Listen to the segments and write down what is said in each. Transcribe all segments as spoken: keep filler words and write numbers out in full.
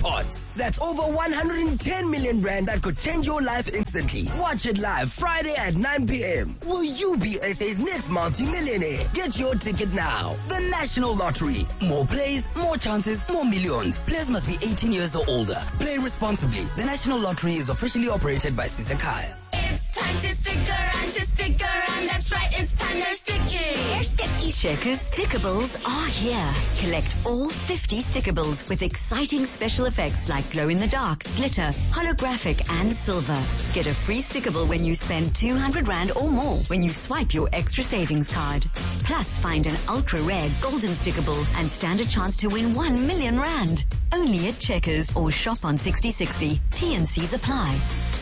jackpot. That's over one hundred ten million rand that could change your life instantly. Watch it live Friday at nine p.m. Will you be S A's next multi-millionaire? Get your ticket now. The National Lottery. More plays, more chances, more millions. Players must be eighteen years or older. Play responsibly. The National Lottery is officially operated by Sisekaya. It's time to stick around, to stick around. That's right, it's time they're sticky. They're sticky. Checkers Stickables are here. Collect all fifty Stickables with exciting special effects like glow-in-the-dark, glitter, holographic, and silver. Get a free Stickable when you spend two hundred rand or more when you swipe your extra savings card. Plus, find an ultra-rare golden Stickable and stand a chance to win one million rand. Only at Checkers or shop on sixty sixty. T and C's apply.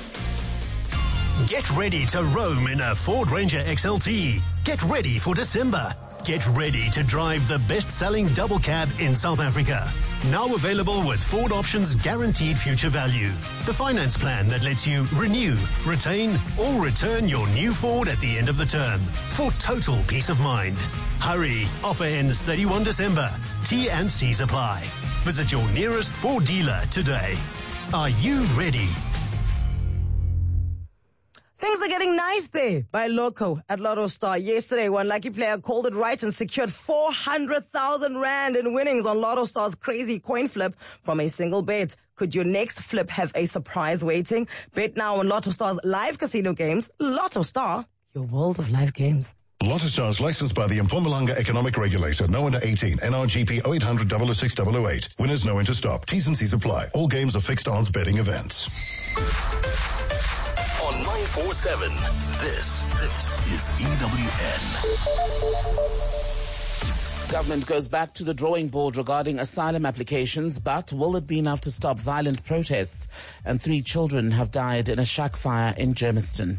Get ready to roam in a Ford Ranger X L T. Get ready for December. Get ready to drive the best-selling double cab in South Africa. Now available with Ford Options Guaranteed Future Value. The finance plan that lets you renew, retain, or return your new Ford at the end of the term for total peace of mind. Hurry. Offer ends thirty-first December. T and C's apply. Visit your nearest Ford dealer today. Are you ready? Things are getting nice there by Loco at Lotto Star. Yesterday, one lucky player called it right and secured four hundred thousand rand in winnings on Lotto Star's crazy coin flip from a single bet. Could your next flip have a surprise waiting? Bet now on Lotto Star's live casino games. Lotto Star, your world of live games. Lotto Stars licensed by the Mpumalanga Economic Regulator. No under eighteen. N R G P oh eight hundred, double oh six, double oh eight. Winners know when to stop. T's and C's apply. All games are fixed odds betting events. On nine four seven, this, this is E W N. Government goes back to the drawing board regarding asylum applications, but will it be enough to stop violent protests? And three children have died in a shack fire in Germiston.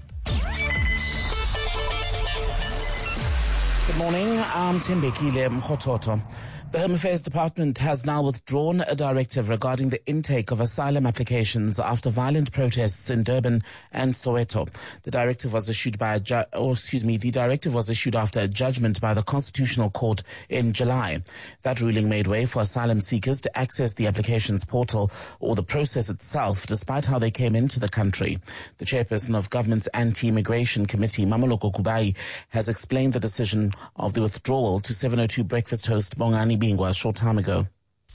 Good morning, I'm Timbekile Mkhototo. The Home Affairs Department has now withdrawn a directive regarding the intake of asylum applications after violent protests in Durban and Soweto. The directive was issued by a ju- or excuse me, the directive was issued after a judgment by the Constitutional Court in July. That ruling made way for asylum seekers to access the applications portal or the process itself, despite how they came into the country. The chairperson of government's Anti-Immigration Committee, Mamoloko Kubai, has explained the decision of the withdrawal to seven oh two breakfast host Bongani Bingwa a short time ago.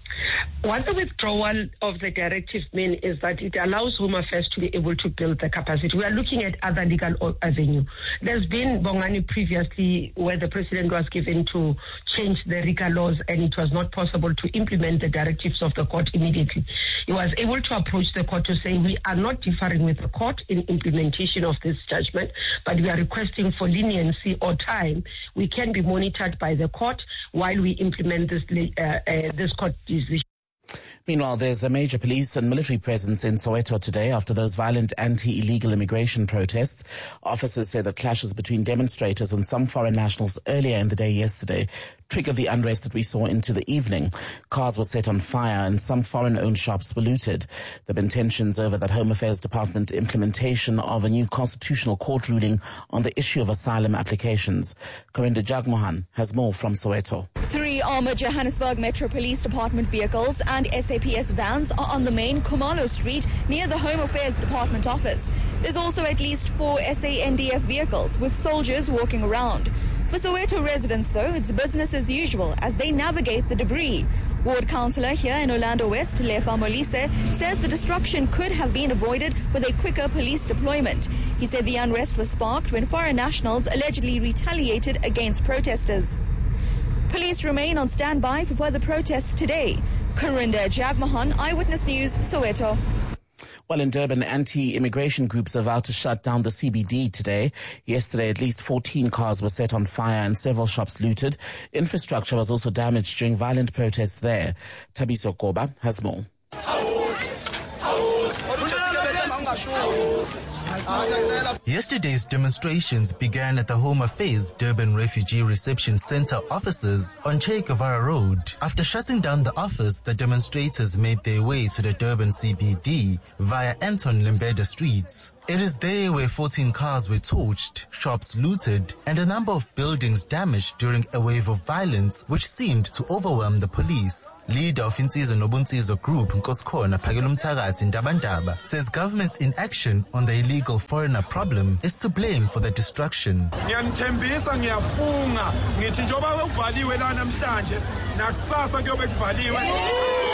What the withdrawal of the directive means is that it allows Home Affairs to be able to build the capacity. We are looking at other legal avenue. There's been Bongani previously where the president was given to change the RICA laws and it was not possible to implement the directives of the court immediately. He was able to approach the court to say we are not differing with the court in implementation of this judgment, but we are requesting for leniency or time. We can be monitored by the court while we implement this, uh, uh, this court decision. Meanwhile, there's a major police and military presence in Soweto today after those violent anti-illegal immigration protests. Officers say the clashes between demonstrators and some foreign nationals earlier in the day yesterday triggered the unrest that we saw into the evening. Cars were set on fire and some foreign-owned shops were looted. There have been tensions over that Home Affairs Department implementation of a new constitutional court ruling on the issue of asylum applications. Corinda Jagmohan has more from Soweto. Three armored Johannesburg Metro Police Department vehicles and S A P S vans are on the main Khumalo Street near the Home Affairs Department office. There's also at least four S A N D F vehicles with soldiers walking around. For Soweto residents, though, it's business as usual as they navigate the debris. Ward councillor here in Orlando West, Lefa Molise, says the destruction could have been avoided with a quicker police deployment. He said the unrest was sparked when foreign nationals allegedly retaliated against protesters. Police remain on standby for further protests today. Corinda Jagmohan, Eyewitness News, Soweto. Well, in Durban, anti-immigration groups are vowed to shut down the C B D today. Yesterday, at least fourteen cars were set on fire and several shops looted. Infrastructure was also damaged during violent protests there. Tabiso Koba has more. Yesterday's demonstrations began at the Home Affairs Durban Refugee Reception Center offices on Che Guevara Road. After shutting down the office, the demonstrators made their way to the Durban C B D via Anton Lembede streets. It is there where fourteen cars were torched, shops looted, and a number of buildings damaged during a wave of violence which seemed to overwhelm the police. Leader of Insizwa Nobunsizo Group, Nkosikhona Phakela Umthakathi Ndabandaba, says government's inaction on the illegal foreigner problem is to blame for the destruction. Ngiyanithembisa ngiyafunga ngithi njoba kuvaliwe la namhlanje nakusasa kuyobe kuvaliwe.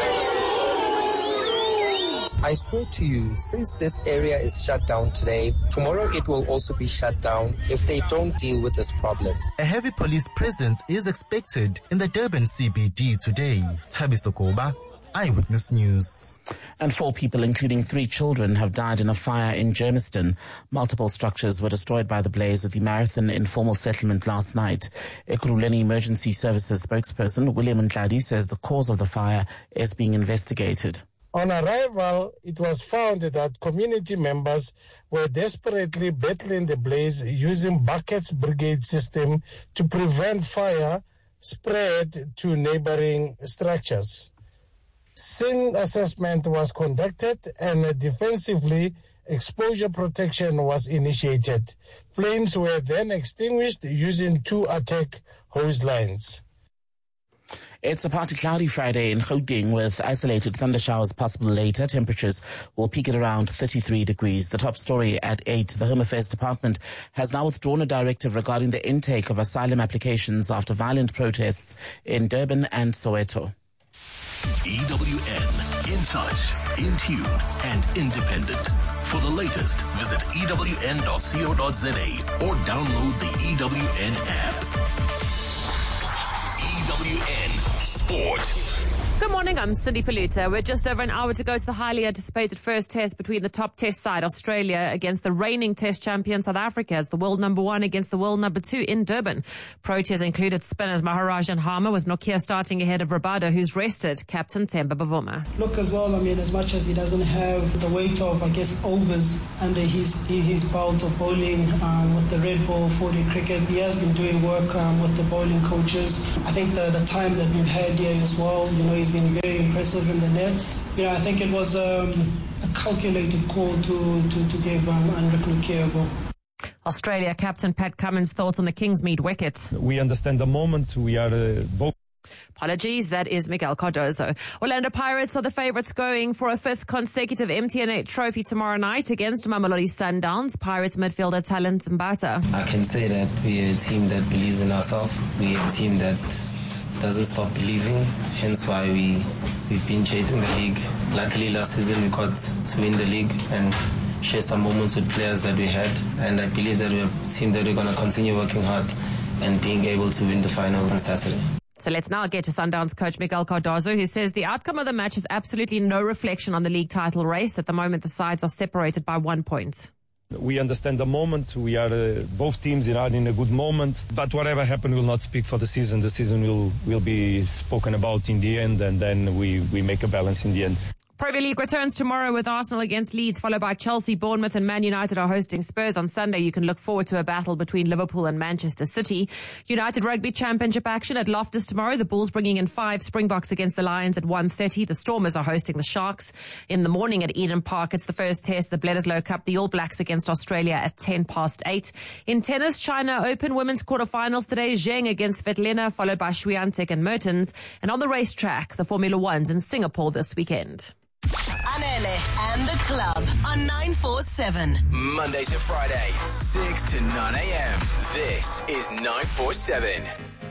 I swear to you, since this area is shut down today, tomorrow it will also be shut down if they don't deal with this problem. A heavy police presence is expected in the Durban C B D today. Thabiso Koba, Eyewitness News. And four people, including three children, have died in a fire in Germiston. Multiple structures were destroyed by the blaze at the Marathon Informal Settlement last night. Ekurhuleni Emergency Services spokesperson William Ntladi says the cause of the fire is being investigated. On arrival, it was found that community members were desperately battling the blaze using buckets brigade system to prevent fire spread to neighboring structures. Scene assessment was conducted and defensively exposure protection was initiated. Flames were then extinguished using two attack hose lines. It's a partly cloudy Friday in Gauteng with isolated thunder showers possible later. Temperatures will peak at around thirty-three degrees. The top story at eight. The Home Affairs Department has now withdrawn a directive regarding the intake of asylum applications after violent protests in Durban and Soweto. E W N, in touch, in tune, and independent. For the latest, visit E W N dot co dot za or download the E W N app. E W N Sport. Good morning, I'm Cindy Paluta. We're just over an hour to go to the highly anticipated first test between the top test side, Australia, against the reigning test champion South Africa as the world number one against the world number two in Durban. Proteas included spinners Maharaj and Harmer, with Nokia starting ahead of Rabada, who's rested captain Themba Bavuma. Look as well, I mean, as much as he doesn't have the weight of, I guess, overs under his his belt of bowling um, with the red ball forty cricket, he has been doing work um, with the bowling coaches. I think the, the time that we've had here as well, you know, he's been very impressive in the nets. You know, I think it was um, a calculated call to, to, to give um, Anrich Nokia a go. Australia captain Pat Cummins' thoughts on the Kingsmead wicket. We understand the moment. We are uh, both. Apologies, that is Miguel Cardozo. Orlando Pirates are the favourites going for a fifth consecutive M T N eight trophy tomorrow night against Mamelodi Sundowns. Pirates midfielder Talent Mbata. I can say that we're a team that believes in ourselves. We're a team that doesn't stop believing, hence why we, we've been chasing the league. Luckily last season we got to win the league and share some moments with players that we had, and I believe that we're a team that we're going to continue working hard and being able to win the final on Saturday. So let's now get to Sundowns coach Miguel Cardozo, who says the outcome of the match is absolutely no reflection on the league title race. At the moment, the sides are separated by one point. We understand the moment. We are uh, both teams are in a good moment. But whatever happened will not speak for the season. The season will, will be spoken about in the end, and then we, we make a balance in the end. Premier League returns tomorrow with Arsenal against Leeds, followed by Chelsea, Bournemouth and Man United are hosting Spurs. On Sunday, you can look forward to a battle between Liverpool and Manchester City. United Rugby Championship action at Loftus tomorrow. The Bulls bringing in five. Springboks against the Lions at one thirty. The Stormers are hosting the Sharks. In the morning at Eden Park, it's the first test, the Bledisloe Cup. The All Blacks against Australia at ten past eight. In tennis, China Open women's quarterfinals today. Zheng against Svetlana, followed by Swiatek and Mertens. And on the racetrack, the Formula Ones in Singapore this weekend. Anele and the Club on nine four seven. Monday to Friday, six to nine a.m. This is nine four seven.